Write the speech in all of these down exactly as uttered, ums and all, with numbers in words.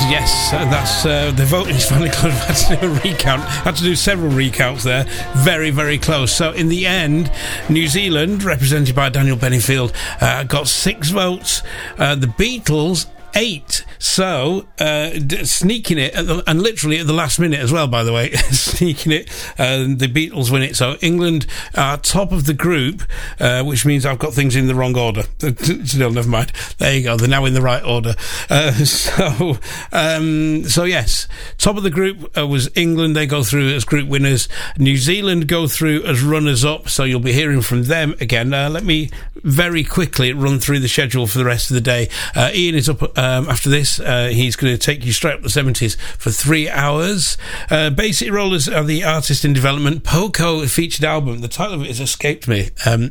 yes, uh, that's uh, the voting is finally closed. I had to do a recount. I had to do several recounts there. Very, very close. So in the end, New Zealand, represented by Daniel Bedingfield, uh, got six votes. Uh, the Beatles, eight. So uh, d- sneaking it, at the, and literally at the last minute as well, by the way, sneaking it, uh, the Beatles win it. So England are top of the group, uh, which means I've got things in the wrong order. Still, never mind. There you go. They're now in the right order. Uh, so, um, so yes, top of the group uh, was England. They go through as group winners. New Zealand go through as runners-up. So you'll be hearing from them again. Uh, let me very quickly run through the schedule for the rest of the day. Uh, Ian is up um, after this. Uh, he's going to take you straight up the seventies for three hours. Uh, Bay City Rollers are the artist in development. Poco featured album. The title of it has escaped me. Um,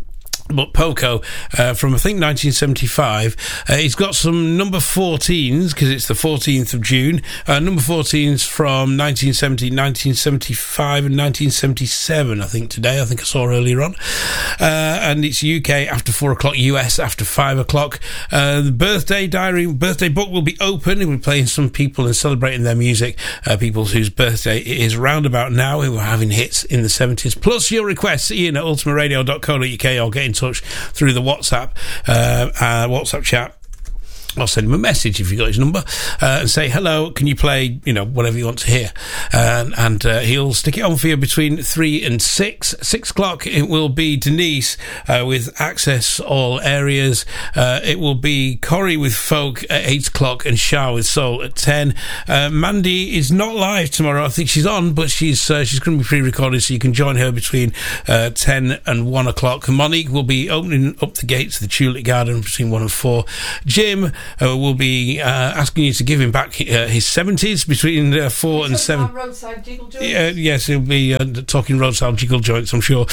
But Poco, uh, from I think nineteen seventy-five, uh, he's got some number fourteens because it's the fourteenth of June. Uh, number fourteens from nineteen seventy, nineteen seventy-five, and nineteen seventy-seven. I think today. I think I saw earlier on, uh, and it's U K after four o'clock, U S after five o'clock. Uh, the birthday diary, birthday book will be open. We'll be playing some people and celebrating their music. Uh, people whose birthday is round about now who are having hits in the seventies. Plus your requests, Ian at ultima radio dot co dot uk, or get in touch through the WhatsApp uh, uh, WhatsApp chat. I'll send him a message if you got his number uh, and say, hello, can you play, you know, whatever you want to hear? Uh, and uh, he'll stick it on for you between three and six. Six o'clock, it will be Denise uh, with Access All Areas. Uh, it will be Corrie with Folk at eight o'clock and Shah with Soul at ten. Uh, Mandy is not live tomorrow. I think she's on, but she's uh, she's going to be pre-recorded, so you can join her between uh, ten and one o'clock. Monique will be opening up the gates of the Tulip Garden between one and four. Jim Uh, we'll be uh, asking you to give him back uh, his seventies between uh, four and seven. Roadside jiggle joints? Yeah, yes, he'll be uh, talking roadside jiggle joints, I'm sure.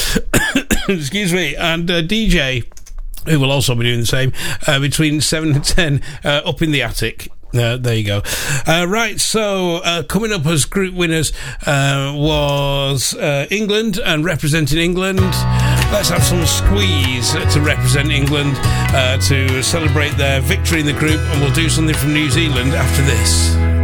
Excuse me. And uh, D J, who will also be doing the same, uh, between seven and ten, uh, up in the attic. Uh, there you go. Uh, right, so uh, coming up as group winners uh, was uh, England, and representing England, let's have some Squeeze to represent England uh, to celebrate their victory in the group, and we'll do something from New Zealand after this.